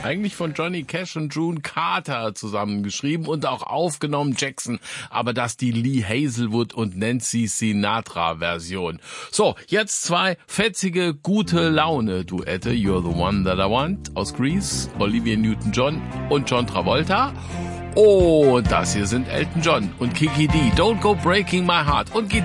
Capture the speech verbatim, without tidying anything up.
Eigentlich von Johnny Cash und June Carter zusammengeschrieben und auch aufgenommen, Jackson. Aber das die Lee Hazelwood und Nancy Sinatra Version. So, jetzt zwei fetzige, gute Laune-Duette. You're the One That I Want aus Grease, Olivia Newton-John und John Travolta. Und das hier sind Elton John und Kiki D. Don't Go Breaking My Heart und Gitarre.